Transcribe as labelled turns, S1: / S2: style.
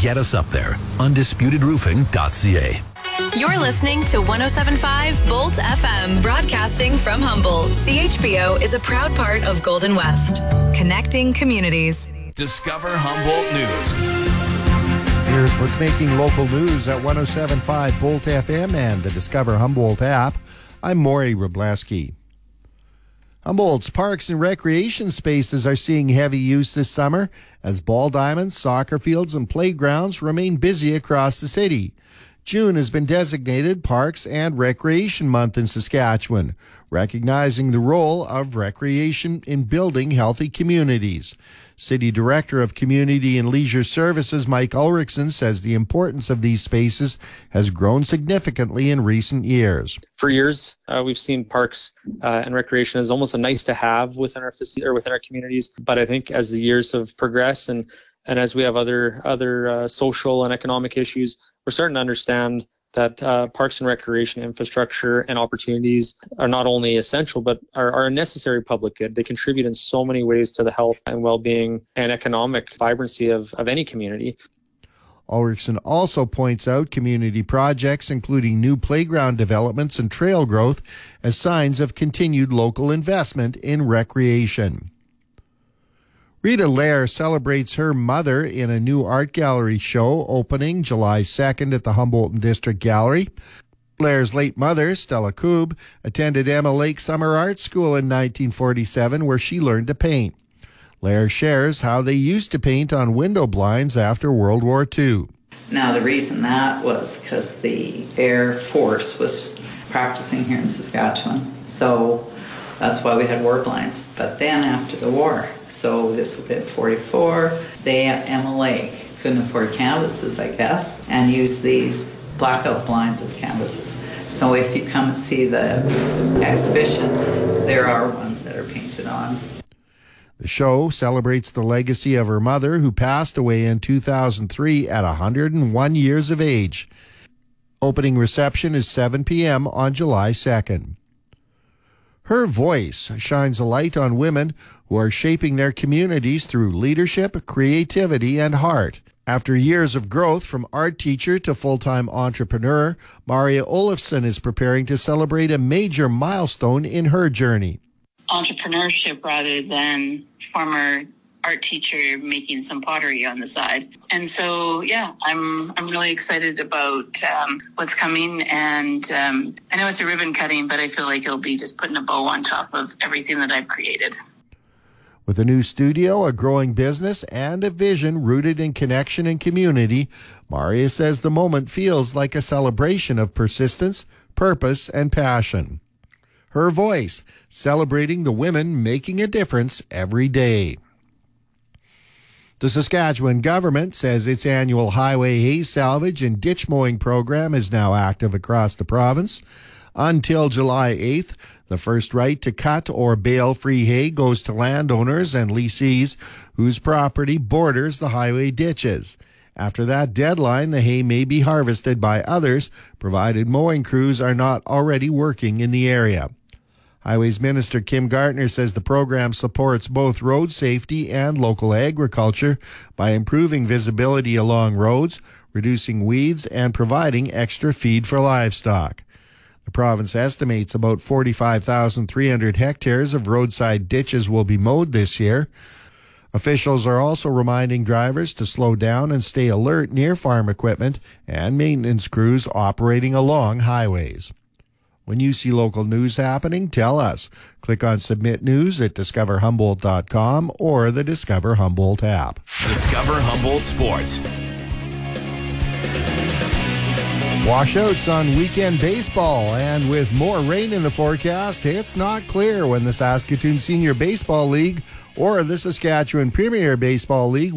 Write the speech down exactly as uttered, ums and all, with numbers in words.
S1: Get us up there. undisputed roofing dot c a.
S2: You're listening to one oh seven point five Bolt F M, broadcasting from Humboldt. C H B O is a proud part of Golden West, connecting communities.
S1: Discover Humboldt News.
S3: Here's what's making local news at one oh seven point five Bolt F M and the Discover Humboldt app. I'm Maury Robleski. Humboldt's parks and recreation spaces are seeing heavy use this summer as ball diamonds, soccer fields, and playgrounds remain busy across the city. June has been designated Parks and Recreation Month in Saskatchewan, recognizing the role of recreation in building healthy communities. City Director of Community and Leisure Services Mike Ulrichsen says the importance of these spaces has grown significantly in recent years.
S4: For years, uh, we've seen parks uh, and recreation as almost a nice to have within our facility or within our communities. But I think as the years have progressed and and as we have other other uh, social and economic issues, we're starting to understand that uh, parks and recreation infrastructure and opportunities are not only essential, but are, are a necessary public good. They contribute in so many ways to the health and well-being and economic vibrancy of, of any community.
S3: Ulrichsen also points out community projects, including new playground developments and trail growth, as signs of continued local investment in recreation. Rita Lair celebrates her mother in a new art gallery show opening July second at the Humboldt District Gallery. Lair's late mother, Stella Koob, attended Emma Lake Summer Art School in nineteen forty-seven, where she learned to paint. Lair shares how they used to paint on window blinds after World War Two.
S5: Now, the reason that was because the Air Force was practicing here in Saskatchewan, so that's why we had war blinds. But then after the war, so this would be at forty-four, they at Emma Lake couldn't afford canvases, I guess, and used these blackout blinds as canvases. So if you come and see the exhibition, there are ones that are painted on.
S3: The show celebrates the legacy of her mother, who passed away in two thousand three at one hundred one years of age. Opening reception is seven p.m. on July second. Her voice shines a light on women who are shaping their communities through leadership, creativity, and heart. After years of growth from art teacher to full-time entrepreneur, Maria Olofsson is preparing to celebrate a major milestone in her journey.
S6: Entrepreneurship rather than former art teacher making some pottery on the side. And so, yeah, I'm I'm really excited about um, what's coming. And um, I know it's a ribbon cutting, but I feel like it'll be just putting a bow on top of everything that I've created.
S3: With a new studio, a growing business, and a vision rooted in connection and community, Maria says the moment feels like a celebration of persistence, purpose, and passion. Her voice, celebrating the women making a difference every day. The Saskatchewan government says its annual highway hay salvage and ditch mowing program is now active across the province. Until July eighth, the first right to cut or bale free hay goes to landowners and lessees whose property borders the highway ditches. After that deadline, the hay may be harvested by others, provided mowing crews are not already working in the area. Highways Minister Kim Gartner says the program supports both road safety and local agriculture by improving visibility along roads, reducing weeds, and providing extra feed for livestock. The province estimates about forty-five thousand three hundred hectares of roadside ditches will be mowed this year. Officials are also reminding drivers to slow down and stay alert near farm equipment and maintenance crews operating along highways. When you see local news happening, tell us. Click on Submit News at discover humboldt dot com or the Discover Humboldt app.
S1: Discover Humboldt Sports.
S3: Washouts on weekend baseball, and with more rain in the forecast, it's not clear when the Saskatoon Senior Baseball League or the Saskatchewan Premier Baseball League